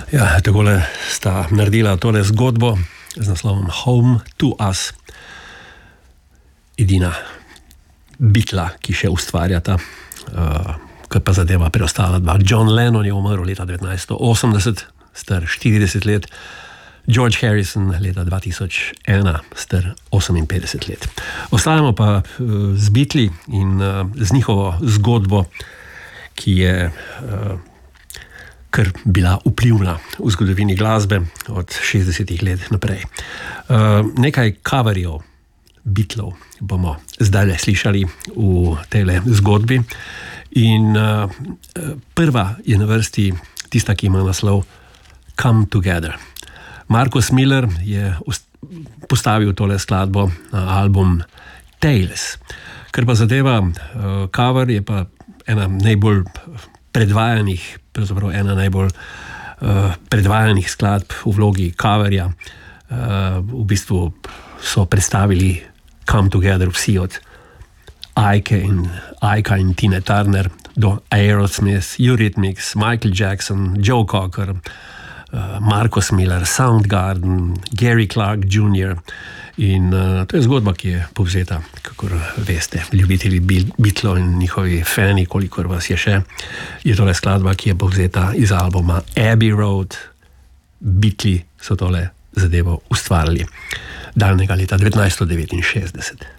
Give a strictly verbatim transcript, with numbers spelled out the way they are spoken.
Ja, takole sta naredila tole zgodbo z naslovom Home to Us. Edina Beatla, ki še ustvarjata, uh, kar pa zadeva preostala dva. John Lennon je umrl leta devetnajststo osemdeset, star štirideset let. George Harrison leta dva tisoč ena, star oseminpetdeset let. Ostajamo pa uh, z Beatli in uh, z njihovo zgodbo, ki je uh, kar bila vplivna v zgodovini glasbe od šestdesetih let naprej. Uh, nekaj coverjev Beatlov bomo zdaj slišali v tejle zgodbi in uh, prva je na vrsti tista, ki ima naslov Come Together. Marcus Miller je postavil tole skladbo na album Tales. Ker pa zadeva uh, cover, je pa ena najbolj predvajanih, pravzaprav ena najbolj uh, predvajanih skladb v vlogi coverja. Uh, v bistvu so predstavili Come Together vsi od Ike in, Ike in Tina Turner do Aerosmith, Eurythmics, Michael Jackson, Joe Cocker, uh, Marcus Miller, Soundgarden, Gary Clark junior In uh, to je zgodba, ki je povzeta, kakor veste, ljubitelji Beatlov in njihovi fani, kolikor vas je še, je tole skladba, ki je povzeta iz albuma Abbey Road. Beatli so tole zadevo ustvarili daljnega leta devetnajststo devetinšestdeset.